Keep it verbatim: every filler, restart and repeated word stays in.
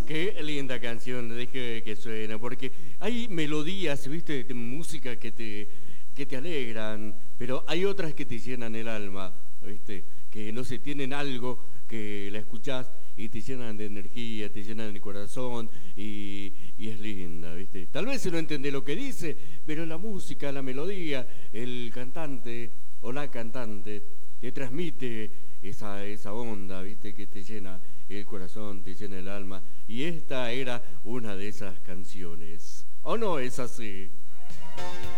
Qué linda canción, deje que suene, porque hay melodías, viste, de música que te, que te alegran, pero hay otras que te llenan el alma, viste, que no sé, tienen algo que la escuchás y te llenan de energía, te llenan el corazón y, y es linda, viste. Tal vez se no entiende lo que dice, pero la música, la melodía, el cantante o la cantante te transmite esa, esa onda, viste, que te llena el corazón, te llena el alma. Y esta era una de esas canciones. ¿O no es así?